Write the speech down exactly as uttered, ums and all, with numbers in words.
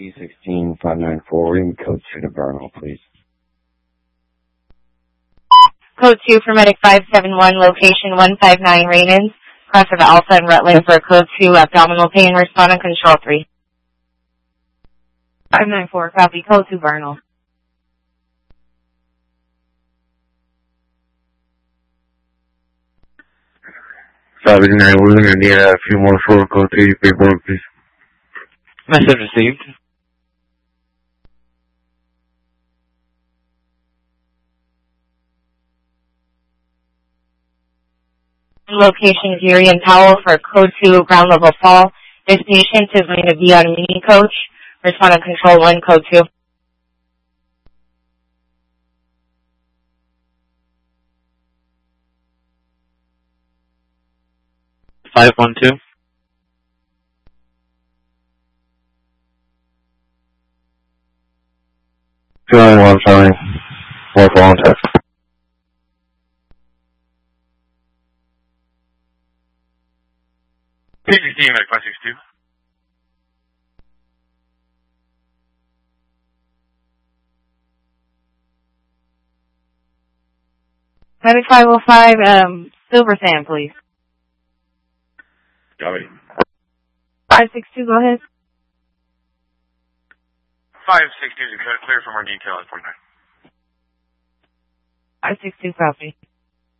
B sixteen five nine four, ring code two to Vernal, please. Code two for Medic five seven one, location one five nine Raymond, cross of Alpha and Rutland for code two, abdominal pain, respond on control three. five nine four, copy, code two Vernal. five nine, we're going to need a few more for code three paperwork, please. Message received. Location Geary and Powell for code two, ground level fall. This patient is going to be on mini coach. Respond on control one, code two. five one two. two nine one, sorry. four four one text. P B C, Medic five six two. Medic five oh five, um, Silver Sand, please. Copy. five six two, go ahead. five six two is clear from our detail at forty-nine. five six two, copy.